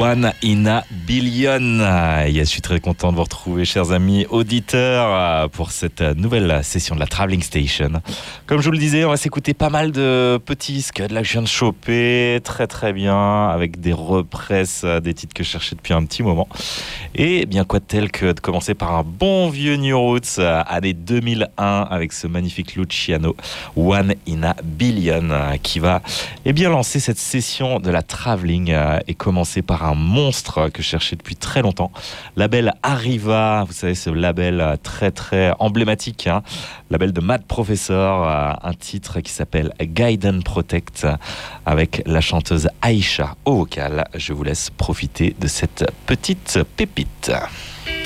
One in a Billion. Et je suis très content de vous retrouver, chers amis auditeurs, pour cette nouvelle session de la Traveling Station. Comme je vous le disais, on va s'écouter pas mal de petits scuds là que je viens de choper, très très bien, avec des represses, des titres que je cherchais depuis un petit moment. Et bien quoi de tel que de commencer par un bon vieux New Roots, année 2001, avec ce magnifique Luciano, One in a Billion, qui va lancer cette session de la Traveling et commencer par un monstre que je cherchais depuis très longtemps. Label Arriva, vous savez, ce label très très emblématique, label de Mad Professor, un titre qui s'appelle Guide and Protect avec la chanteuse Aïcha au vocal. Je vous laisse profiter de cette petite pépite.